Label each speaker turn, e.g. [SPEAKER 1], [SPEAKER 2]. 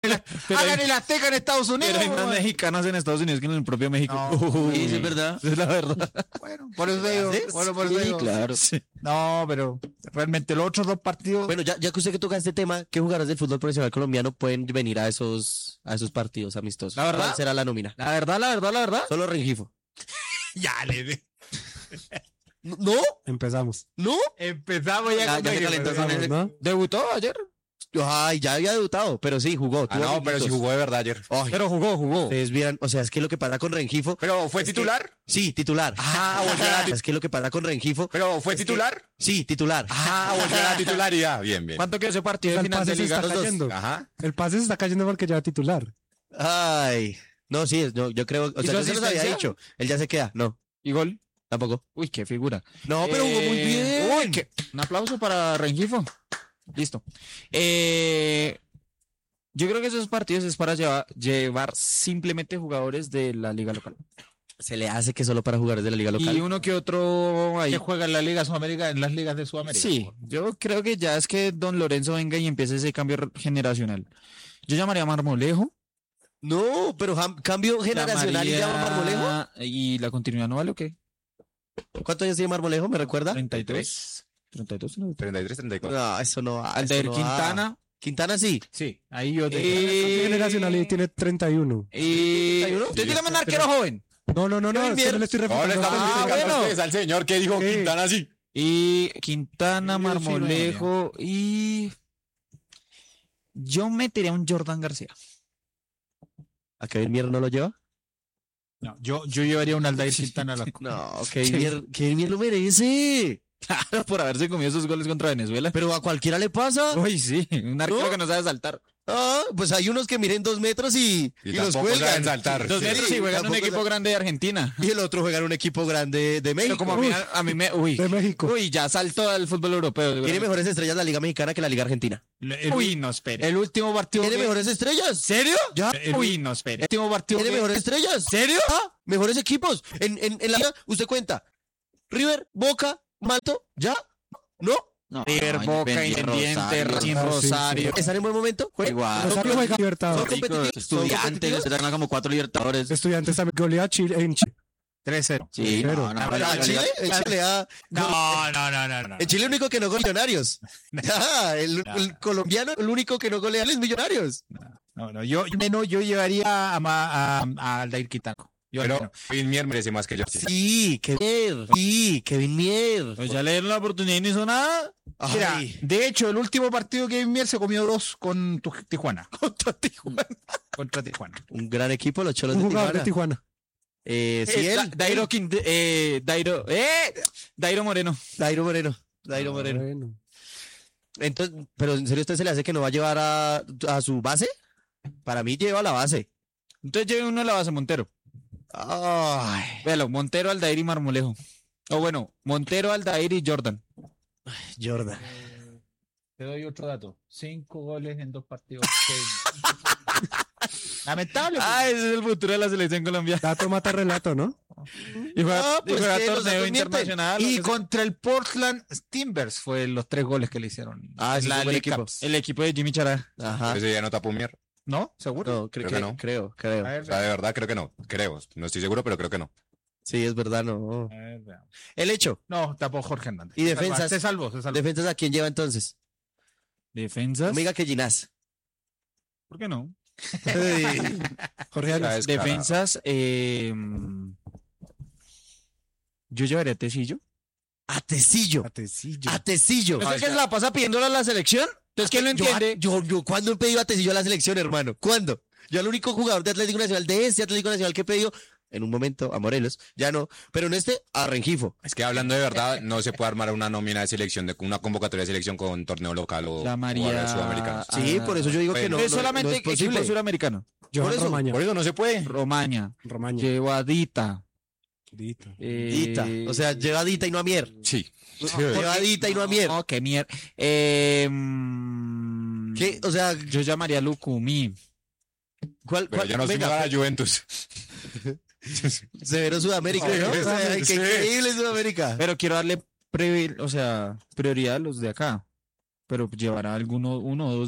[SPEAKER 1] Hagan el Azteca en Estados Unidos.
[SPEAKER 2] Pero hay más
[SPEAKER 1] weón.
[SPEAKER 2] mexicanos en Estados Unidos que en el propio México.
[SPEAKER 1] No.
[SPEAKER 3] Sí, es verdad.
[SPEAKER 2] Esa es la verdad.
[SPEAKER 1] Bueno, por eso digo. Bueno, por eso
[SPEAKER 3] Sí,
[SPEAKER 1] digo.
[SPEAKER 3] claro.
[SPEAKER 2] Sí.
[SPEAKER 1] No, pero realmente los otros dos partidos.
[SPEAKER 3] Bueno, ya que usted que toca este tema, ¿qué jugadores del fútbol profesional colombiano pueden venir a esos partidos amistosos?
[SPEAKER 2] La verdad.
[SPEAKER 3] ¿Cuál será la nómina?
[SPEAKER 2] La verdad.
[SPEAKER 3] Solo Rengifo.
[SPEAKER 1] Ya le
[SPEAKER 3] ¿No?
[SPEAKER 4] Empezamos.
[SPEAKER 3] ¿No?
[SPEAKER 1] empezamos ya,
[SPEAKER 3] Ya
[SPEAKER 1] con
[SPEAKER 3] se
[SPEAKER 1] México.
[SPEAKER 3] calentó con
[SPEAKER 4] Empezamos,
[SPEAKER 3] ese.
[SPEAKER 4] ¿no?
[SPEAKER 2] Debutó ayer.
[SPEAKER 3] Ay, ya había debutado, pero sí, jugó.
[SPEAKER 5] Ah,
[SPEAKER 3] tuvo
[SPEAKER 5] no, pero sí
[SPEAKER 3] minutos.
[SPEAKER 5] jugó de verdad ayer.
[SPEAKER 3] Ay,
[SPEAKER 2] Pero jugó.
[SPEAKER 3] ustedes vieran, o sea, es que lo que pasa con Rengifo.
[SPEAKER 5] ¿Pero fue
[SPEAKER 3] es que-
[SPEAKER 5] titular?
[SPEAKER 3] Sí, titular.
[SPEAKER 5] Ah, volvió a la
[SPEAKER 3] Es que lo que pasa con Rengifo.
[SPEAKER 5] ¿Pero fue
[SPEAKER 3] es que-
[SPEAKER 5] titular?
[SPEAKER 3] Sí, titular.
[SPEAKER 5] Ah, volvió a la titularidad. Bien, bien.
[SPEAKER 2] ¿Cuánto quedó ese partido de
[SPEAKER 4] El
[SPEAKER 2] final
[SPEAKER 4] pase
[SPEAKER 2] de
[SPEAKER 4] se
[SPEAKER 2] liga?
[SPEAKER 4] está
[SPEAKER 3] los dos.
[SPEAKER 4] cayendo.
[SPEAKER 5] Ajá.
[SPEAKER 4] El pase se está cayendo porque ya era titular.
[SPEAKER 3] Ay. No, sí, yo creo. O
[SPEAKER 2] ¿Y
[SPEAKER 3] sea,
[SPEAKER 2] su
[SPEAKER 3] yo se los había
[SPEAKER 2] asistencia?
[SPEAKER 3] dicho. Él ya se queda. No,
[SPEAKER 2] ¿Y gol?
[SPEAKER 3] tampoco.
[SPEAKER 2] Uy, qué figura.
[SPEAKER 3] No, pero jugó muy bien.
[SPEAKER 2] Uy, un aplauso para Rengifo. Listo. Yo creo que esos partidos es para llevar simplemente jugadores de la liga local.
[SPEAKER 3] Se le hace que solo para jugadores de la liga local.
[SPEAKER 2] Y uno que otro ahí.
[SPEAKER 1] Que juega en la Liga Sudamérica, en las ligas de Sudamérica.
[SPEAKER 2] Sí, yo creo que ya es que Don Lorenzo venga y empiece ese cambio generacional. Yo llamaría a Marmolejo.
[SPEAKER 3] No, pero cambio generacional y llama Marmolejo.
[SPEAKER 2] ¿Y la continuidad no vale o qué?
[SPEAKER 3] ¿Cuántos años tiene Marmolejo? ¿Me recuerda?
[SPEAKER 2] 33. 32.
[SPEAKER 5] 33, 34.
[SPEAKER 3] No, eso no va.
[SPEAKER 2] Aldair
[SPEAKER 3] eso no va.
[SPEAKER 2] Quintana.
[SPEAKER 3] Quintana sí.
[SPEAKER 1] Sí, ahí yo te.
[SPEAKER 4] Generacional y tiene 31.
[SPEAKER 2] Y...
[SPEAKER 3] ¿31?
[SPEAKER 2] Usted dígame un arquero joven.
[SPEAKER 4] No, es que no le estoy
[SPEAKER 5] No, le
[SPEAKER 4] refutando.
[SPEAKER 5] estamos
[SPEAKER 2] Ah,
[SPEAKER 5] criticando
[SPEAKER 2] bueno.
[SPEAKER 5] a ustedes, al señor que dijo
[SPEAKER 4] Sí.
[SPEAKER 5] Quintana así.
[SPEAKER 2] Y Quintana,
[SPEAKER 1] Sí,
[SPEAKER 2] Marmolejo y... Yo metería a un Jordan García.
[SPEAKER 3] ¿A Kevin Mier no lo lleva?
[SPEAKER 1] No, yo llevaría un Aldair Quintana a la.
[SPEAKER 3] No, Kevin Mier lo merece.
[SPEAKER 2] Claro, por haberse comido esos goles contra Venezuela.
[SPEAKER 3] Pero a cualquiera le pasa.
[SPEAKER 2] Uy, sí, un arquero
[SPEAKER 3] ¿No?
[SPEAKER 2] que no sabe saltar.
[SPEAKER 3] Ah, pues hay unos que miden 2 metros y los
[SPEAKER 5] tampoco saben
[SPEAKER 3] cuelgan.
[SPEAKER 5] saltar.
[SPEAKER 2] 2
[SPEAKER 5] Sí.
[SPEAKER 2] metros y juegan en un
[SPEAKER 3] tampoco
[SPEAKER 2] equipo
[SPEAKER 3] sabe-
[SPEAKER 2] grande de Argentina.
[SPEAKER 3] Y el otro juega en un equipo grande de
[SPEAKER 2] Pero
[SPEAKER 3] México.
[SPEAKER 2] como a mí me... Uy,
[SPEAKER 4] De México.
[SPEAKER 2] uy, ya saltó al fútbol europeo.
[SPEAKER 3] Tiene mejores estrellas la Liga Mexicana que la Liga Argentina.
[SPEAKER 2] Uy, no, espere.
[SPEAKER 1] El último partido.
[SPEAKER 3] ¿Tiene
[SPEAKER 1] que-
[SPEAKER 3] mejores estrellas?
[SPEAKER 2] ¿Serio?
[SPEAKER 3] ¿Ya?
[SPEAKER 2] Uy, no, espere.
[SPEAKER 1] El último partido.
[SPEAKER 3] ¿Tiene
[SPEAKER 1] que-
[SPEAKER 3] mejores estrellas?
[SPEAKER 2] ¿Serio?
[SPEAKER 3] Ah, mejores equipos. En la liga, usted cuenta. River, Boca, Malto, ¿ya? ¿No?
[SPEAKER 2] No,
[SPEAKER 1] River, Boca, Independiente, Racing,
[SPEAKER 4] Ah, sí,
[SPEAKER 1] Rosario.
[SPEAKER 3] ¿Están en buen momento? ¿Juegan?
[SPEAKER 2] Igual.
[SPEAKER 4] Rosario juega Libertadores.
[SPEAKER 3] Son competitivos.
[SPEAKER 2] Estudiantes, se dan como 4 libertadores.
[SPEAKER 4] Estudiantes también goleó a Chile en Chile.
[SPEAKER 1] 3-0.
[SPEAKER 2] Sí,
[SPEAKER 4] Pero-
[SPEAKER 3] Pero a Chile, en Chile le da-
[SPEAKER 1] No.
[SPEAKER 3] en Chile el único que no golea es Millonarios. Ah, el colombiano, el único que no golea es Millonarios.
[SPEAKER 1] No. Yo llevaría a Aldair Quintana. Yo al
[SPEAKER 5] Pero
[SPEAKER 1] menos.
[SPEAKER 5] Kevin Mier merece más que yo.
[SPEAKER 3] Sí, Kevin Mier.
[SPEAKER 2] Pues ya le dieron la oportunidad y no hizo nada.
[SPEAKER 1] Mira,
[SPEAKER 3] Ay,
[SPEAKER 1] de hecho, el último partido que Mier se comió 2 con Tijuana. Contra Tijuana.
[SPEAKER 3] un gran equipo, los Cholos
[SPEAKER 4] Un
[SPEAKER 3] de
[SPEAKER 4] jugador de
[SPEAKER 3] Tijuana.
[SPEAKER 4] Tijuana.
[SPEAKER 3] Sí, él.
[SPEAKER 2] Dairo Moreno.
[SPEAKER 3] Dairo Moreno.
[SPEAKER 4] Bueno.
[SPEAKER 3] Entonces, pero en serio, ¿usted se le hace que no va a llevar a su base? Para mí lleva la base.
[SPEAKER 2] Entonces lleve uno a la base, Montero.
[SPEAKER 3] Ay,
[SPEAKER 2] Véalo, Montero, Aldair y Marmolejo. O bueno, Montero, Aldair y Jordan.
[SPEAKER 3] Jordan.
[SPEAKER 1] Te doy otro dato. 5 goles en 2 partidos. Lamentable.
[SPEAKER 2] Ah, ese es el futuro de la selección colombiana.
[SPEAKER 4] Dato mata relato, ¿no?
[SPEAKER 2] Y juega,
[SPEAKER 3] No, pues
[SPEAKER 2] y juega
[SPEAKER 3] que los
[SPEAKER 2] torneo
[SPEAKER 3] datos mienten.
[SPEAKER 2] internacional.
[SPEAKER 1] Y
[SPEAKER 2] lo que sea.
[SPEAKER 1] contra el Portland Timbers fue los 3 goles que le hicieron.
[SPEAKER 3] Ah, ese es un buen
[SPEAKER 1] League
[SPEAKER 3] equipo.
[SPEAKER 1] Cups.
[SPEAKER 2] El equipo de Jimmy Chará.
[SPEAKER 3] Ajá.
[SPEAKER 5] Ese ya no tapó Mier.
[SPEAKER 1] ¿No? ¿Seguro?
[SPEAKER 3] No,
[SPEAKER 5] Creo que no.
[SPEAKER 3] creo.
[SPEAKER 1] A ver,
[SPEAKER 5] O sea, de verdad creo que no. Creo. No estoy seguro, pero creo que no.
[SPEAKER 3] Sí, es verdad, no.
[SPEAKER 1] a ver, veamos.
[SPEAKER 3] El hecho.
[SPEAKER 1] No, tapó Jorge Hernández.
[SPEAKER 3] ¿Y defensas?
[SPEAKER 1] Se salvó.
[SPEAKER 3] ¿Defensas a quién lleva entonces?
[SPEAKER 2] Defensas.
[SPEAKER 3] Amiga que Ginás.
[SPEAKER 2] ¿Por qué no?
[SPEAKER 4] Jorge Arias.
[SPEAKER 5] ¿Sabes?
[SPEAKER 2] Defensas. Yo llevaría a Tecillo.
[SPEAKER 3] A Tecillo.
[SPEAKER 4] Atecillo.
[SPEAKER 3] A Tecillo.
[SPEAKER 2] ¿Es el que se la pasa pidiéndolo a la selección? Entonces, ¿quién lo entiende?
[SPEAKER 3] Yo, ¿cuándo he pedido a Tecillo a la selección, hermano? ¿Cuándo? Yo el único jugador de Atlético Nacional, de este Atlético Nacional que he pedido, en un momento, a Morelos, ya no, pero en este, a Rengifo.
[SPEAKER 5] Es que hablando de verdad, no se puede armar una nómina de selección, una convocatoria de selección con torneo local o
[SPEAKER 2] Llamaría
[SPEAKER 5] jugadores sudamericanos.
[SPEAKER 3] Sí, por eso yo digo que no,
[SPEAKER 2] es
[SPEAKER 3] no-
[SPEAKER 2] solamente
[SPEAKER 3] no es posible.
[SPEAKER 2] equipo suramericano.
[SPEAKER 4] Johan
[SPEAKER 3] por eso,
[SPEAKER 4] Romaña.
[SPEAKER 5] Por eso no se puede.
[SPEAKER 2] Romaña.
[SPEAKER 4] Romaña.
[SPEAKER 2] Llevadita.
[SPEAKER 4] Dita.
[SPEAKER 3] Dita. O sea, lleva a Dita y no a Mier.
[SPEAKER 5] Sí.
[SPEAKER 3] Lleva a Dita y no a Mier.
[SPEAKER 2] No, qué mierda.
[SPEAKER 3] ¿Qué? O sea,
[SPEAKER 2] Yo llamaría a Lucumí.
[SPEAKER 5] Pero ya no se
[SPEAKER 3] venga,
[SPEAKER 5] a la Juventus.
[SPEAKER 3] Severo Sudamérica, ¿no? O sea, qué
[SPEAKER 5] Sí.
[SPEAKER 3] increíble Sudamérica.
[SPEAKER 2] Pero quiero darle prioridad a los de acá. Pero llevará uno o dos